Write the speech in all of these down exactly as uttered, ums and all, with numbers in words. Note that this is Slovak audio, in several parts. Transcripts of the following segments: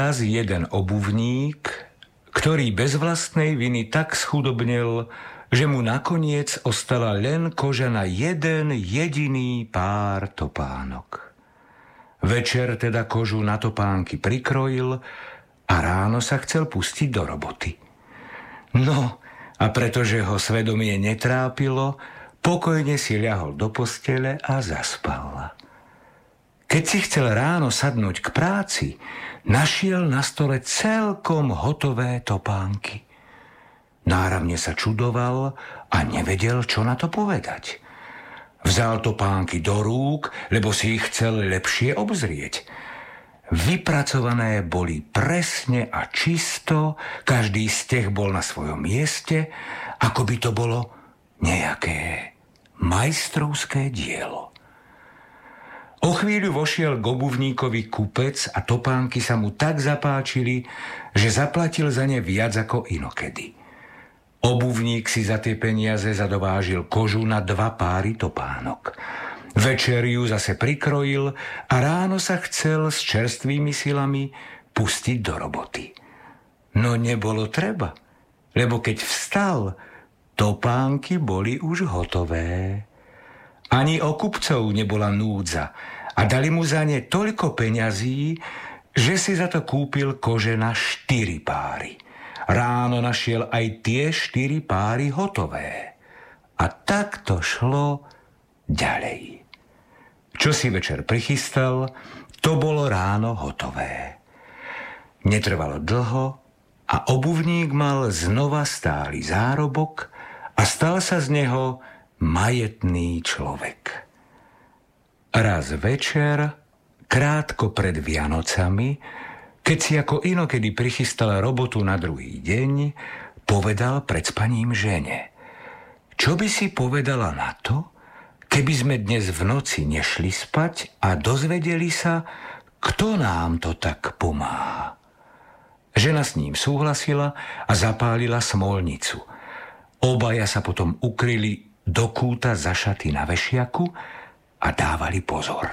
raz jeden obuvník, ktorý bez vlastnej viny tak schudobnel, že mu nakoniec ostala len koža na jeden jediný pár topánok. Večer teda kožu na topánky prikrojil a ráno sa chcel pustiť do roboty. No, a pretože ho svedomie netrápilo, pokojne si ľahol do postele a zaspal. Keď si chcel ráno sadnúť k práci, našiel na stole celkom hotové topánky. Náravne sa čudoval a nevedel, čo na to povedať. Vzal topánky do rúk, lebo si ich chcel lepšie obzrieť. Vypracované boli presne a čisto, každý steh bol na svojom mieste, ako by to bolo nejaké majstrovské dielo. O chvíľu vošiel k obuvníkovi kupec a topánky sa mu tak zapáčili, že zaplatil za ne viac ako inokedy. Obuvník si za tie peniaze zadovážil kožu na dva páry topánok. Večer ju zase prikrojil a ráno sa chcel s čerstvými silami pustiť do roboty. No nebolo treba, lebo keď vstal, topánky boli už hotové. Ani o kupcov nebola núdza a dali mu za ne toľko peňazí, že si za to kúpil kože na štyri páry. Ráno našiel aj tie štyri páry hotové. A tak to šlo ďalej. Čo si večer prichystal, to bolo ráno hotové. Netrvalo dlho a obuvník mal znova stály zárobok a stal sa z neho majetný človek. Raz večer, krátko pred Vianocami, keď si ako inokedy prichystal robotu na druhý deň, povedal pred spaním žene: čo by si povedala na to, keby sme dnes v noci nešli spať a dozvedeli sa, kto nám to tak pomáha. Žena s ním súhlasila a zapálila smolnicu. Obaja sa potom ukryli do kúta za šaty na vešiaku a dávali pozor.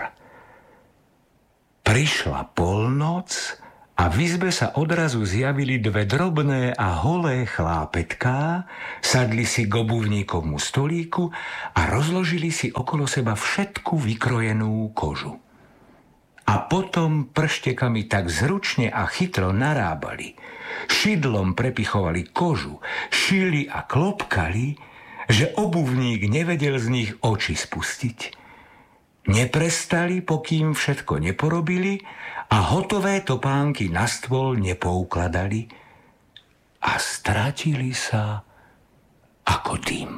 Prišla polnoc a v izbe sa odrazu zjavili dve drobné a holé chlápetká, sadli si k obuvníkovmu stolíku a rozložili si okolo seba všetku vykrojenú kožu. A potom prštekami tak zručne a chytro narábali, šidlom prepichovali kožu, šili a klopkali, že obuvník nevedel z nich oči spustiť. Neprestali, pokým všetko neporobili a hotové topánky na stôl nepoukladali a stratili sa ako dym.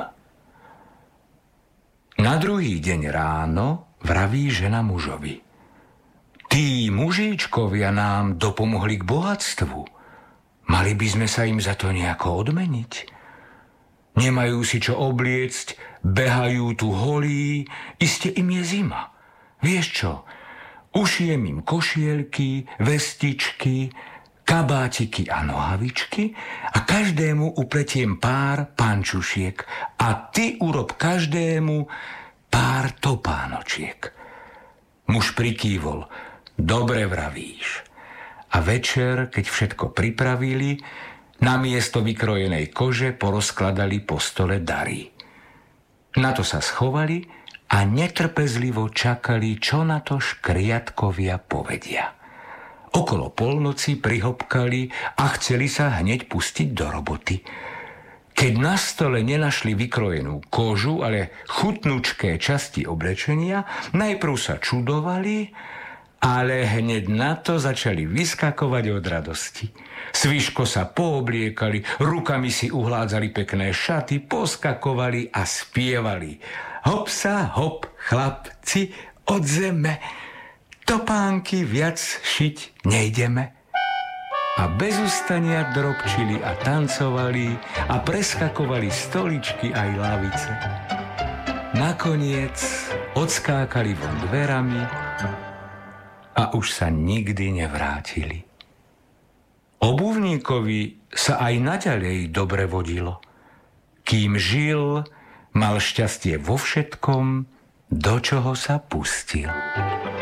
Na druhý deň ráno vraví žena mužovi: tí mužíčkovia nám dopomohli k bohatstvu. Mali by sme sa im za to nejako odmeniť. Nemajú si čo obliecť, behajú tu holí, iste im je zima. Vieš čo, ušijem im košielky, vestičky, kabátiky a nohavičky a každému upletiem pár pančušiek a ty urob každému pár topánočiek. Muž prikývol: dobre vravíš. A večer, keď všetko pripravili, namiesto vykrojenej kože porozkladali po stole dary. Na to sa schovali a netrpezlivo čakali, čo na to škriatkovia povedia. Okolo polnoci prihopkali a chceli sa hneď pustiť do roboty. Keď na stole nenašli vykrojenú kožu, ale chutnučké časti oblečenia, najprv sa čudovali, ale hneď na to začali vyskakovať od radosti. Svižko sa poobliekali, rukami si uhládzali pekné šaty, poskakovali a spievali: hop sa, hop, chlapci, od zeme, topánky viac šiť nejdeme. A bez ustania drobčili a tancovali a preskakovali stoličky aj lavice. Nakoniec odskákali von dverami a už sa nikdy nevrátili. Obuvníkovi sa aj naďalej dobre vodilo. Kým žil, mal šťastie vo všetkom, do čoho sa pustil.